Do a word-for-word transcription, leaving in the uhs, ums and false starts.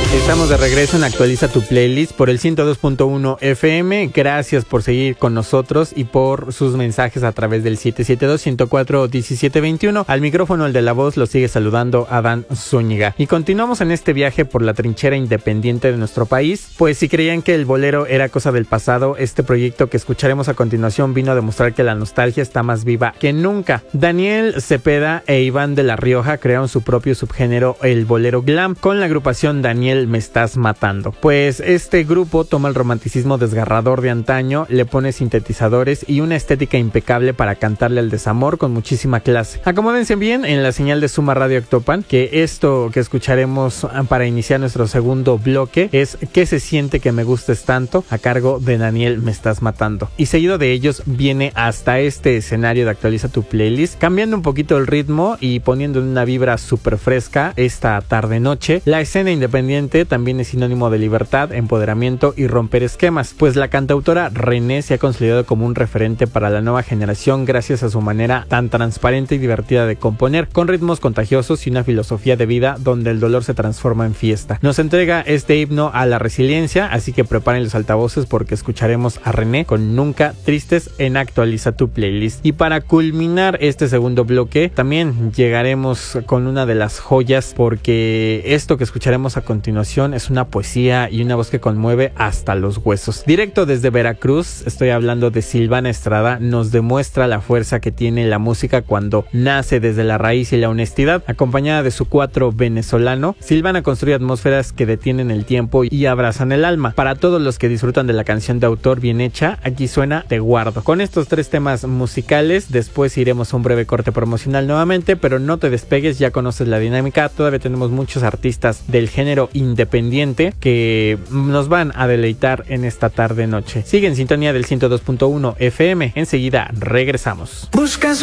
Estamos de regreso en Actualiza tu Playlist por el ciento dos punto uno F M. Gracias por seguir con nosotros y por sus mensajes a través del siete siete dos, uno cero cuatro, uno siete dos uno. Al micrófono, el de la voz, lo sigue saludando Adán Zúñiga. Y continuamos en este viaje por la trinchera independiente de nuestro país. Pues si creían que el bolero era cosa del pasado, este proyecto que escucharemos a continuación vino a demostrar que la nostalgia está más viva que nunca. Daniel Cepeda e Iván de la Rioja crearon su propio subgénero, el bolero glam, con la agrupación Daniel Me Estás Matando. Pues este grupo toma el romanticismo desgarrador de antaño, le pone sintetizadores y una estética impecable para cantarle al desamor con muchísima clase. Acomódense bien en la señal de Suma Radio Actopan, que esto que escucharemos para iniciar nuestro segundo bloque es ¿Qué se siente que me gustes tanto?, a cargo de Daniel Me Estás Matando. Y seguido de ellos viene hasta este escenario de Actualiza tu Playlist, cambiando un poquito el ritmo y poniendo en una vibra súper fresca esta tarde noche. La escena independiente también es sinónimo de libertad, empoderamiento y romper esquemas, pues la cantautora René se ha consolidado como un referente para la nueva generación gracias a su manera tan transparente y divertida de componer, con ritmos contagiosos y una filosofía de vida donde el dolor se transforma en fiesta. Nos entrega este himno a la resiliencia, así que preparen los altavoces porque escucharemos a René con Nunca Tristes en Actualiza tu Playlist. Y para culminar este segundo bloque, también llegaremos con una de las joyas, porque esto que escucharemos a continuación es una poesía y una voz que conmueve hasta los huesos. Directo desde Veracruz, estoy hablando de Silvana Estrada, nos demuestra la fuerza que tiene la música cuando nace desde la raíz y la honestidad. Acompañada de su cuatro venezolano, Silvana construye atmósferas que detienen el tiempo y abrazan el alma. Para todos los que disfrutan de la canción de autor bien hecha, aquí suena Te Guardo. Con estos tres temas musicales, después iremos a un breve corte promocional nuevamente, pero no te despegues, ya conoces la dinámica. Todavía tenemos muchos artistas del género independiente que nos van a deleitar en esta tarde noche. Sigue en sintonía del ciento dos punto uno F M. Enseguida regresamos. Buscas